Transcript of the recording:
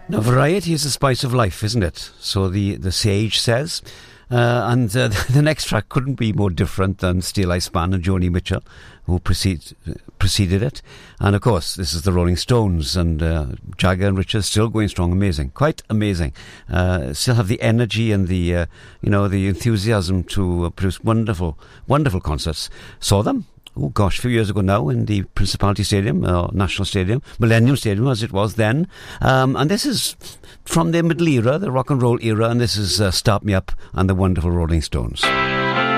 Now, variety is the spice of life, isn't it? So the sage says. And the next track couldn't be more different than Steel Eye Span and Joni Mitchell, who preceded it. And of course, this is the Rolling Stones, and Jagger and Richards still going strong, amazing, quite amazing. Still have the energy and the the enthusiasm to produce wonderful, wonderful concerts. Saw them. Oh gosh, a few years ago now in the Principality Stadium, or National Stadium, Millennium Stadium as it was then. And this is from the middle era, the rock and roll era, and this is Start Me Up and the wonderful Rolling Stones.